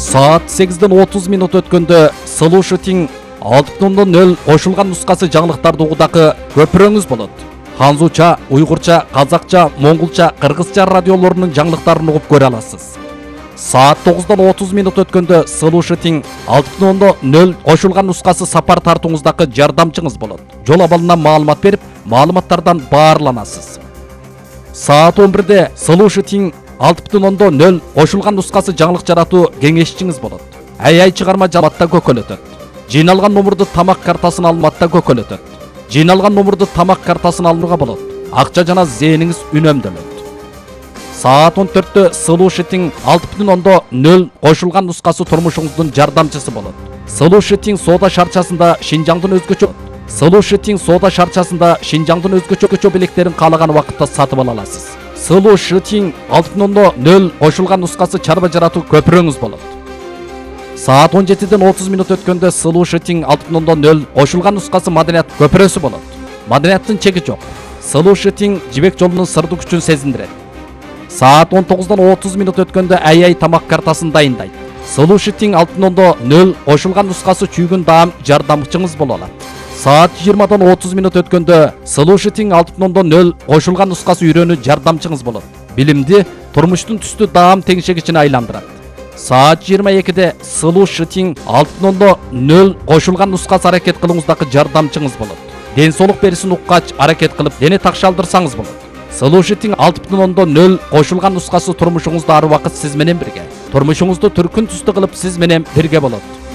Saat 8:30 өткөндө Слушатиң 6.0 кошулган нускасы жаңылыктарды угудагы көпүрөңүз болот. Ханзуча, уйгурча, казакча, монголча, кыргызча радиолорунун жаңылыктарын угуп көрө аласыз. Saat 9:30 өткөндө Слушатиң 6.0 кошулган нускасы сапар тартууңуздагы жардамчыңыз болот. Жол абалынан маалымат берип, маалыматтардан баарланасыз. Saat 11-де Слушатиң 6.0 кошулган нускасы жаңылык жаратуу кеңешчиңиз болот. Ай чыгарма жабатта көкөлөтөт. Жыйналган номурду тамак картасын алматта көкөлөтөт. Жыйналган номурду тамак картасын алууга болот. Акча жана зээниңиз үнөмдөлөт. Saat 14-тө Слушатиң 6.0 кошулган нускасы турмушуңуздун жардамчысы болот. Слушатиң соода шарчасында Шинжаңдын өзгөчө Слушатиң соода шарчасында Шинжаңдын өзгөчө билектерин каалаган убакытта сатып ала аласыз. Слушатиң 6.0 кошулган нускасы чарба жаратуу көпүрөңүз болот. Saat 17:30 өткөндө Слушатиң 6.0 кошулган нускасы маданият көпүрөсү болот. Маданияттын чеги жок. Слушатиң жибек жолунун сырдуу күчүн сезиндирет. Saat 19:30 өткөндө ай тамак картасын дайындайт. Слушатиң 6.0 кошулган нускасы чүйгүн даам жардамчыңыз боло алат. Saat 20:30 өткөндө Слушатиң 6.0 кошулган нускасы үйрөнүү жардамчыңыз болот. Билимди турмуштун түстүү даам теңшегичине айландырат. Saat 22-де Слушатиң 6.0 кошулган нускасы аракет кылууңуздагы жардамчыңыз болот. Ден соолук берисин уккач аракет кылып дене такшалдырсаңыз болот. Слушатиң 6.0 кошулган нускасы турмушуңузда ар убакыт сиз менен бирге. Турмушуңузду түркүн түстүү кылып сиз менен бирге болот.